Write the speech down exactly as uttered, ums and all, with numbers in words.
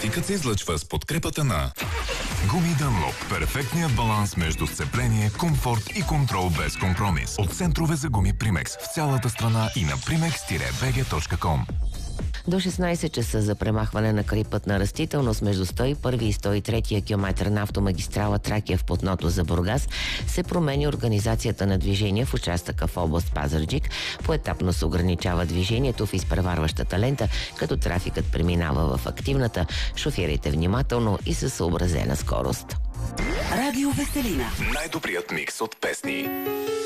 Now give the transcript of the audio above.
Трафикът се излъчва с подкрепата на Гуми Дънлоп. Перфектният баланс между сцепление, комфорт и контрол без компромис. От центрове за гуми Примекс в цялата страна и на примекс би джи точка ком. До шестнайсет часа за премахване на крайпътна растителност между сто и първи и сто и трети километър на автомагистрала Тракия в платното за Бургас се променя организацията на движение в участъка в област Пазарджик. Поетапно се ограничава движението в изпреварващата лента, като трафикът преминава в активната. Шофирайте внимателно и със съобразена скорост. Радио Веселина. Най-добрият микс от песни.